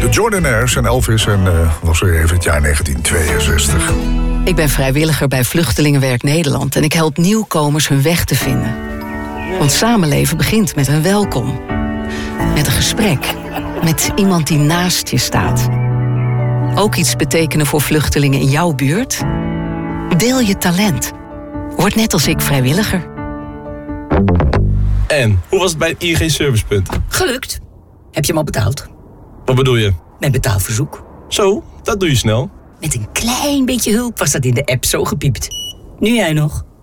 De Jordanaires en Elvis en was weer even het jaar 1962. Ik ben vrijwilliger bij Vluchtelingenwerk Nederland en ik help nieuwkomers hun weg te vinden. Want samenleven begint met een welkom. Met een gesprek. Met iemand die naast je staat. Ook iets betekenen voor vluchtelingen in jouw buurt? Deel je talent. Word net als ik vrijwilliger. En, hoe was het bij het ING Servicepunt? Gelukt. Heb je hem al betaald? Wat bedoel je? Mijn betaalverzoek. Zo, dat doe je snel. Met een klein beetje hulp was dat in de app zo gepiept. Nu jij nog.